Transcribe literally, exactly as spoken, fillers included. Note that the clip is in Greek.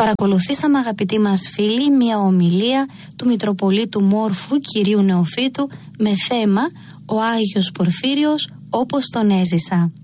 Παρακολουθήσαμε, αγαπητοί μας φίλοι, μια ομιλία του Μητροπολίτου Μόρφου κυρίου Νεοφύτου με θέμα «Ο Άγιος Πορφύριος όπως τον έζησα».